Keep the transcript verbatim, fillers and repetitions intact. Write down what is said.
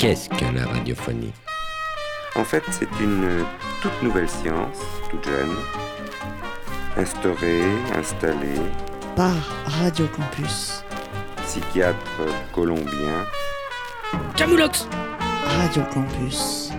Qu'est-ce que la radiophonie ? En fait, c'est une toute nouvelle science, toute jeune, instaurée, installée par Radio Campus. Psychiatre colombien Camoulox. Radio Campus.